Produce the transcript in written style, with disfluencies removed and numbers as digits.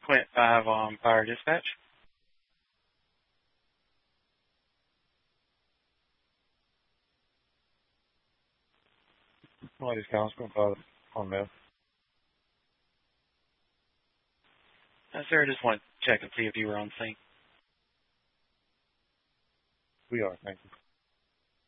Quint 5 on fire dispatch. What is Councilman Father on meth? Sir, I just want to check and see if you were on scene. We are, thank you.